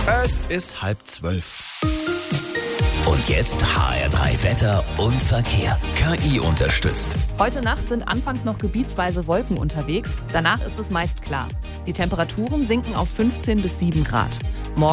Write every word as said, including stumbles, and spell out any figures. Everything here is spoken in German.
Es ist halb zwölf. Und jetzt H R drei Wetter und Verkehr. K I unterstützt. Heute Nacht sind anfangs noch gebietsweise Wolken unterwegs. Danach ist es meist klar. Die Temperaturen sinken auf fünfzehn bis sieben Grad.